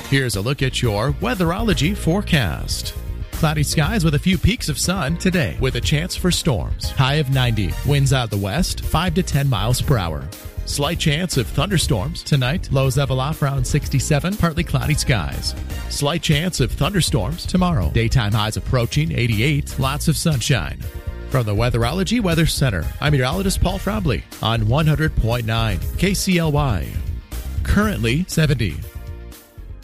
Here's a look at your Weatherology forecast. Cloudy skies with a few peaks of sun today with a chance for storms. High of 90. Winds out of the west, 5 to 10 miles per hour. Slight chance of thunderstorms tonight. Lows level off around 67. Partly cloudy skies. Slight chance of thunderstorms tomorrow. Daytime highs approaching 88. Lots of sunshine. From the Weatherology Weather Center, I'm meteorologist Paul Frobley on 100.9 KCLY. Currently 70.